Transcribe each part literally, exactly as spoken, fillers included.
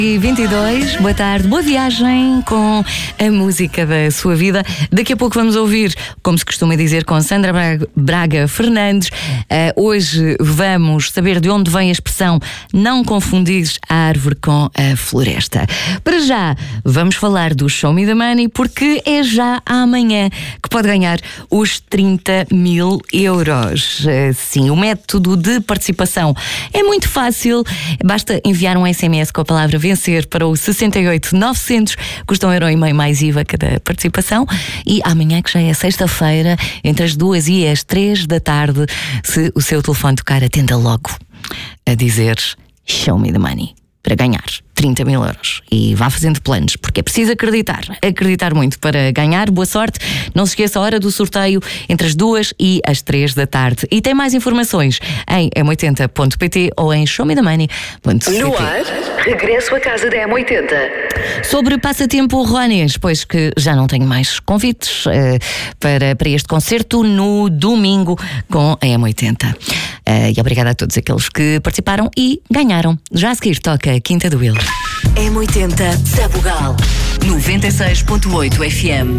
E vinte e dois, boa tarde, boa viagem com a música da sua vida. Daqui a pouco vamos ouvir, como se costuma dizer, com Sandra Braga, Braga Fernandes. Uh, hoje vamos saber de onde vem a expressão não confundir a árvore com a floresta. Para já, vamos falar do Show Me the Money, porque é já amanhã que pode ganhar os trinta mil euros. Uh, sim, o método de participação é muito fácil, basta enviar um S M S com a palavra vencer para o sessenta e oito novecentos, custa um euro e meio mais I V A cada participação. E amanhã, que já é sexta-feira, entre as duas e as três da tarde, se o seu telefone tocar, atenda logo a dizer Show Me the Money, para ganhar trinta mil euros. E vá fazendo planos, porque é preciso acreditar, acreditar muito para ganhar. Boa sorte. Não se esqueça a hora do sorteio entre as duas e as três da tarde. E tem mais informações em m oitenta ponto pt ou em show me the money ponto c t. No ar, regresso à casa da M oitenta. Sobre passatempo rouanês, pois que já não tenho mais convites uh, para, para este concerto no domingo com a M oitenta. Uh, e obrigada a todos aqueles que participaram e ganharam. Já a seguir toca a Quinta do Will. M oitenta Sabugal noventa e seis ponto oito F M.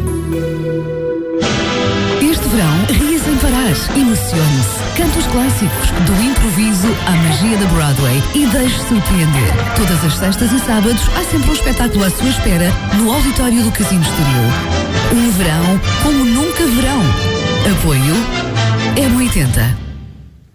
Este verão, ria sem parar, emocione-se, cante os clássicos, do improviso à magia da Broadway e deixe-se surpreender. Todas as sextas e sábados há sempre um espetáculo à sua espera no auditório do Casino Estoril. Um verão como nunca verão. Apoio M oitenta.